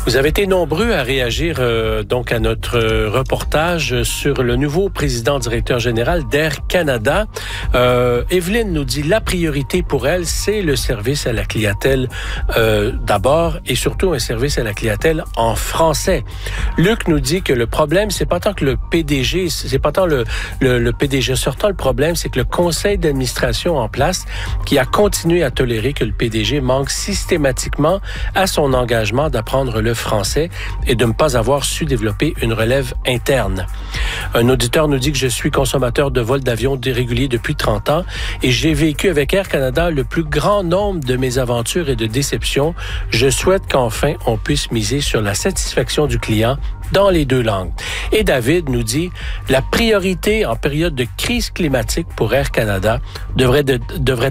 Vous avez été nombreux à réagir donc à notre reportage sur le nouveau président-directeur général d'Air Canada. Evelyne nous dit la priorité pour elle, c'est le service à la clientèle d'abord et surtout un service à la clientèle en français. Luc nous dit que le problème, c'est pas tant que le PDG, c'est pas tant le PDG sortant, le problème, c'est que le conseil d'administration en place qui a continué à tolérer que le PDG manque systématiquement à son engagement d'apprendre le français et de ne pas avoir su développer une relève interne. Un auditeur nous dit que je suis consommateur de vols d'avion réguliers depuis 30 ans et j'ai vécu avec Air Canada le plus grand nombre de mésaventures et de déceptions. Je souhaite qu'enfin on puisse miser sur la satisfaction du client dans les deux langues. Et David nous dit la priorité en période de crise climatique pour Air Canada devrait